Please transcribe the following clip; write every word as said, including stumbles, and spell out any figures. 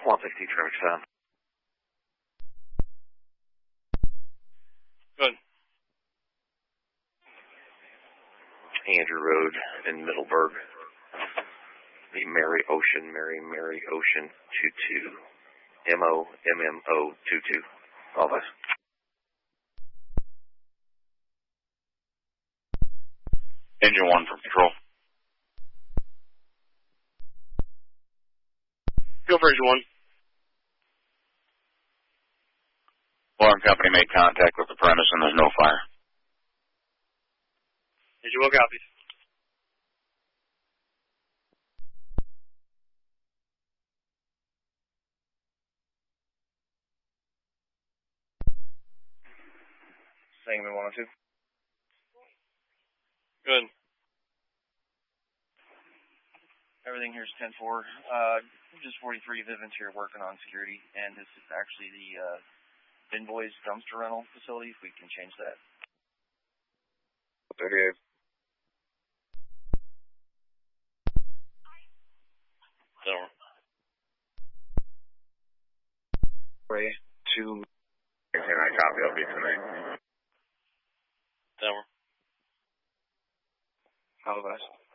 one sixty traffic stop. Good. Andrew Road in Middleburg. The Mary Ocean, Mary, Mary Ocean two two. M O M M O two two. All this. Engine one for patrol. Go for engine one. Alarm company made contact with the premise and there's no fire. Engine one copies. Sangamon one oh two. Good. Everything here is ten four. Uh, just forty-three Vivint here working on security, and this is actually the uh, Binboys dumpster rental facility, if we can change that. thirty-eight. Over. Three, two. And I copy, I'll be tonight. Over. All of us.